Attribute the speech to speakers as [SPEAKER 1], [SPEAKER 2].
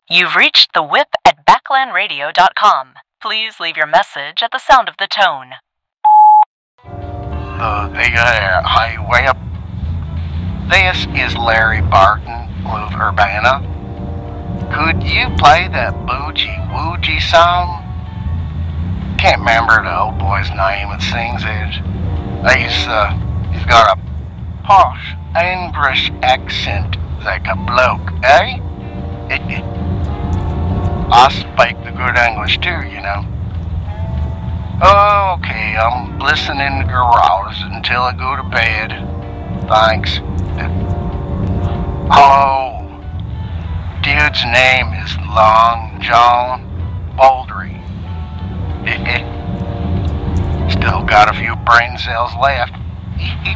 [SPEAKER 1] You've reached the whip at backlandradio.com. Please leave your message at the sound of the tone.
[SPEAKER 2] Hi, way up. This is Larry Barton of Urbana. Could you play that Boogie Woogie song? Can't remember the old boy's name that sings it. He's got a posh English accent like a bloke, eh? I speak the good English too, you know. Okay, I'm listening in the garage until I go to bed. Thanks. Oh, dude's name is Long John Baldry. Still got a few brain cells left.